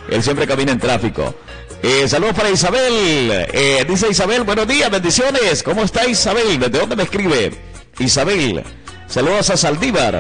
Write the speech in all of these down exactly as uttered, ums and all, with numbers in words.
Él siempre camina en tráfico. Eh, saludos para Isabel. Eh, dice Isabel, buenos días, bendiciones. ¿Cómo está Isabel? ¿Desde dónde me escribe? Isabel. Saludos a Saldívar.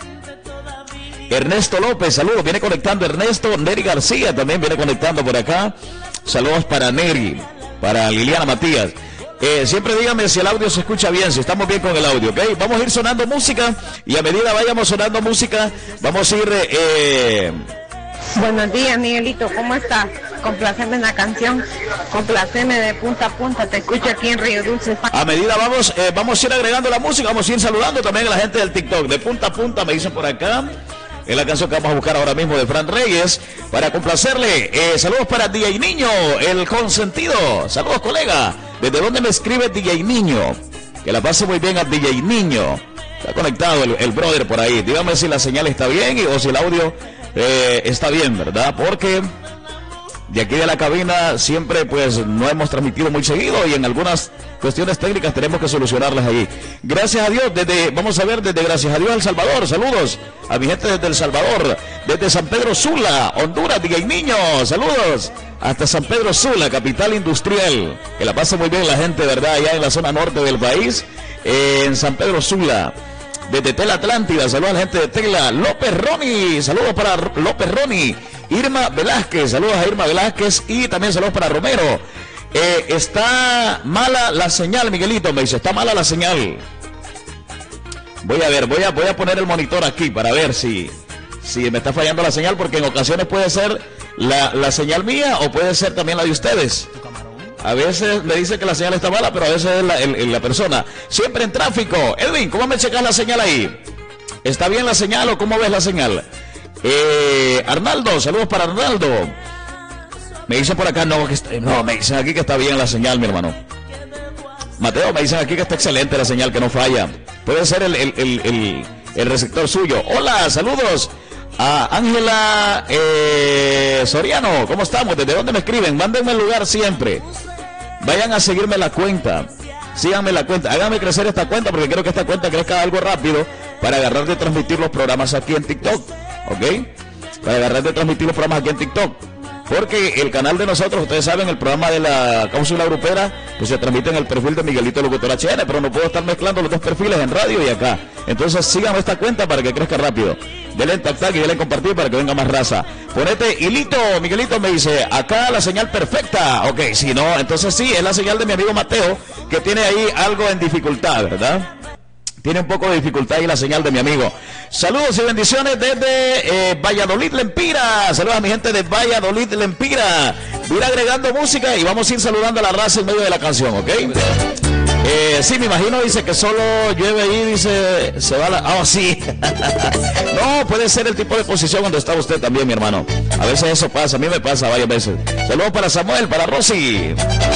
Ernesto López, saludos. Viene conectando Ernesto. Neri García también viene conectando por acá. Saludos para Neri, para Liliana Matías. Eh, siempre díganme si el audio se escucha bien, si estamos bien con el audio, ¿ok? Vamos a ir sonando música y a medida vayamos sonando música, vamos a ir... Eh... Buenos días, Miguelito, ¿cómo estás? Complaceme en la canción, complaceme de punta a punta, te escucho aquí en Río Dulce. A medida vamos, eh, vamos a ir agregando la música, vamos a ir saludando también a la gente del TikTok, de punta a punta, me dicen por acá. Es la canción que vamos a buscar ahora mismo de Fran Reyes para complacerle. Eh, saludos para D J Niño, el consentido. Saludos, colega. ¿Desde dónde me escribe D J Niño? Que la pase muy bien a D J Niño. Está conectado el, el brother por ahí. Dígame si la señal está bien y, o si el audio eh, está bien, ¿verdad? Porque de aquí de la cabina siempre pues no hemos transmitido muy seguido y en algunas cuestiones técnicas tenemos que solucionarlas ahí. Gracias a Dios, desde, vamos a ver, desde Gracias a Dios El Salvador, saludos a mi gente desde El Salvador, desde San Pedro Sula, Honduras, D J Niño, saludos hasta San Pedro Sula, capital industrial, que la pase muy bien la gente, ¿verdad? Allá en la zona norte del país, eh, en San Pedro Sula. Desde Tela Atlántida, saludos a la gente de Tela. López Roni, saludos para López Roni. Irma Velázquez, saludos a Irma Velázquez y también saludos para Romero. Eh, está mala la señal, Miguelito, me dice, está mala la señal. Voy a ver, voy a, voy a poner el monitor aquí para ver si, si me está fallando la señal, porque en ocasiones puede ser la, la señal mía o puede ser también la de ustedes. A veces me dice que la señal está mala, pero a veces es la, el, el, la persona. Siempre en tráfico. Edwin, ¿cómo me checas la señal ahí? ¿Está bien la señal o cómo ves la señal? Eh, Arnaldo, saludos para Arnaldo. Me dicen por acá, no, que está, no, me dicen aquí que está bien la señal, mi hermano. Mateo, me dicen aquí que está excelente la señal, que no falla. Puede ser el, el, el, el, el receptor suyo. Hola, saludos a Ángela eh, Soriano. ¿Cómo estamos? ¿Desde dónde me escriben? Mándenme el lugar siempre. Vayan a seguirme la cuenta. Síganme la cuenta. Háganme crecer esta cuenta porque quiero que esta cuenta crezca algo rápido para agarrar de transmitir los programas aquí en TikTok. ¿Ok? Para agarrar de transmitir los programas aquí en TikTok. Porque el canal de nosotros, ustedes saben, el programa de la cápsula grupera, pues se transmite en el perfil de Miguelito Locutor H N, pero no puedo estar mezclando los dos perfiles en radio y acá. Entonces síganme esta cuenta para que crezca rápido. Denle en tag tag y denle en compartir para que venga más raza. Ponete hilito, Miguelito me dice, acá la señal perfecta. Ok, si no, entonces sí, es la señal de mi amigo Mateo, que tiene ahí algo en dificultad, ¿verdad? Tiene un poco de dificultad ahí la señal de mi amigo. Saludos y bendiciones desde eh, Valladolid, Lempira. Saludos a mi gente de Valladolid, Lempira. Voy a ir agregando música y vamos a ir saludando a la raza en medio de la canción, ¿ok? Eh, sí, me imagino, dice que solo llueve ahí, dice, se va la... Ah, oh, sí. No, puede ser el tipo de posición donde está usted también, mi hermano. A veces eso pasa, a mí me pasa varias veces. Saludos para Samuel, para Rosy.